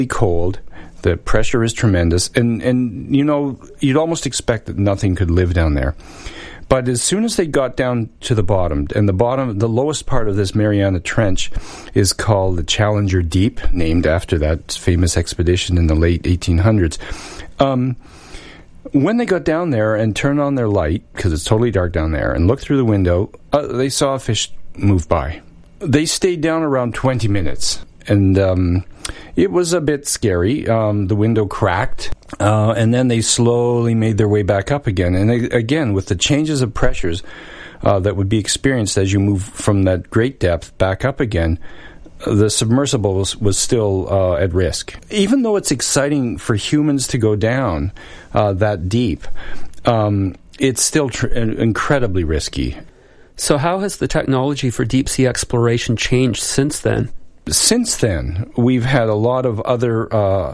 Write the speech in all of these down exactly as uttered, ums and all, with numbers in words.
cold. The pressure is tremendous. And, and, you know, you'd almost expect that nothing could live down there. But as soon as they got down to the bottom, and the bottom, the lowest part of this Mariana Trench is called the Challenger Deep, named after that famous expedition in the late eighteen hundreds. Um, when they got down there and turned on their light, because it's totally dark down there, and looked through the window, uh, they saw a fish move by. They stayed down around twenty minutes, and um, it was a bit scary. Um, the window cracked. Uh, and then they slowly made their way back up again. And they, again, with the changes of pressures uh, that would be experienced as you move from that great depth back up again, the submersible was, was still uh, at risk. Even though it's exciting for humans to go down uh, that deep, um, it's still tr- incredibly risky. So how has the technology for deep-sea exploration changed since then? Since then, we've had a lot of other Uh,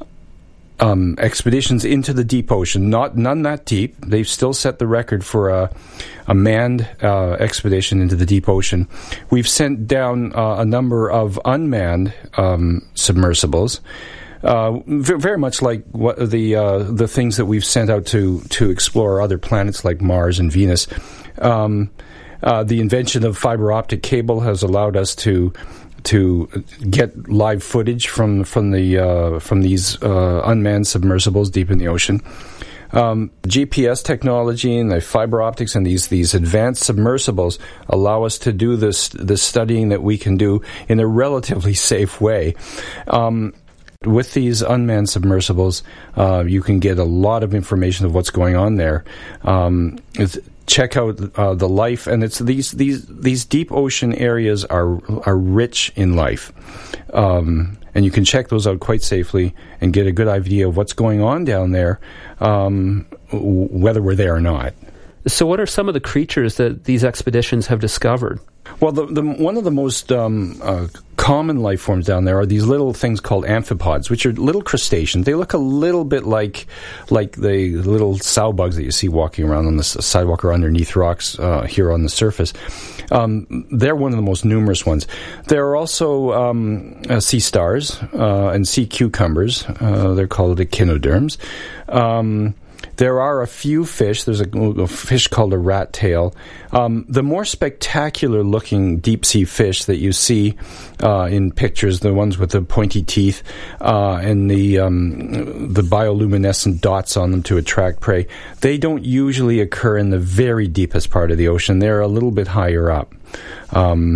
Um, expeditions into the deep ocean, not none that deep. They've still set the record for a, a manned uh, expedition into the deep ocean. We've sent down uh, a number of unmanned um, submersibles, uh, v- very much like what the uh, the things that we've sent out to to explore other planets like Mars and Venus. Um, uh, the invention of fiber optic cable has allowed us to. to get live footage from from the uh, from these uh, unmanned submersibles deep in the ocean. Um, G P S technology and the fiber optics and these these advanced submersibles allow us to do this this studying that we can do in a relatively safe way. Um, with these unmanned submersibles, uh, you can get a lot of information of what's going on there. Um, it's, Check out uh, the life, and it's these these these deep ocean areas are are rich in life, um, and you can check those out quite safely and get a good idea of what's going on down there, um, w- whether we're there or not. So, what are some of the creatures that these expeditions have discovered? Well, the, the, one of the most um, uh, common life forms down there are these little things called amphipods, which are little crustaceans. They look a little bit like like the little sow bugs that you see walking around on the sidewalk or underneath rocks uh, here on the surface. Um, they're one of the most numerous ones. There are also um, uh, sea stars uh, and sea cucumbers. Uh, they're called echinoderms. Um There are a few fish. There's a, a fish called a rat tail. Um, the more spectacular-looking deep-sea fish that you see uh, in pictures, the ones with the pointy teeth uh, and the um, the bioluminescent dots on them to attract prey, they don't usually occur in the very deepest part of the ocean. They're a little bit higher up. Um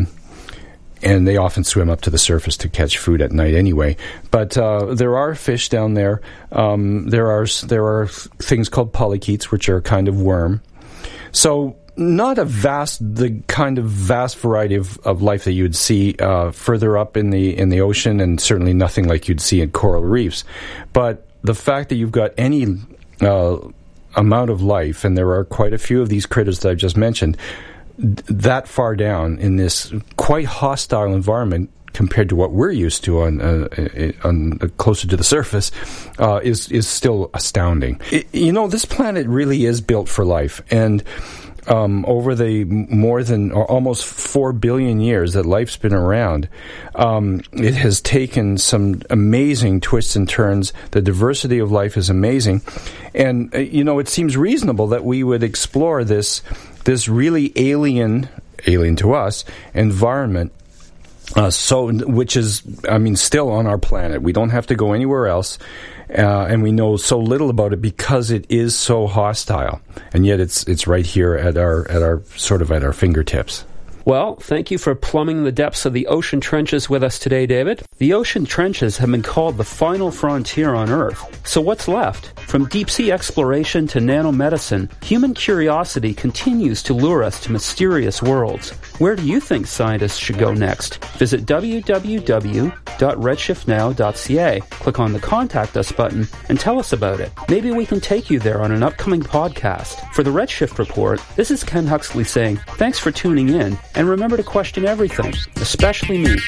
And they often swim up to the surface to catch food at night anyway. But uh, there are fish down there. Um, there are there are things called polychaetes, which are a kind of worm. So not a vast, the kind of vast variety of, of life that you would see uh, further up in the in the ocean, and certainly nothing like you'd see in coral reefs. But the fact that you've got any uh, amount of life, and there are quite a few of these critters that I've just mentioned, that far down in this quite hostile environment compared to what we're used to on, uh, on uh, closer to the surface, uh, is is still astounding. It, you know, this planet really is built for life, and um, over the more than or almost four billion years that life's been around, um, it has taken some amazing twists and turns. The diversity of life is amazing, and uh, you know, it seems reasonable that we would explore this. This really alien, alien to us, environment, uh, so which is, I mean, still on our planet. We don't have to go anywhere else, uh, and we know so little about it because it is so hostile, and yet it's it's right here at our at our sort of at our fingertips. Well, thank you for plumbing the depths of the ocean trenches with us today, David. The ocean trenches have been called the final frontier on Earth. So what's left? From deep-sea exploration to nanomedicine, human curiosity continues to lure us to mysterious worlds. Where do you think scientists should go next? Visit w w w dot redshift now dot c a. Click on the Contact Us button and tell us about it. Maybe we can take you there on an upcoming podcast. For the Redshift Report, this is Ken Huxley saying thanks for tuning in, and remember to question everything, especially me.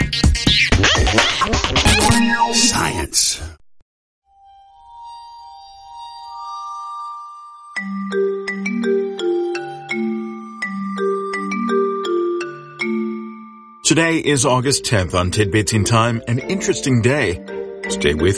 Science. Today is August tenth on Tidbits in Time, an interesting day. Stay with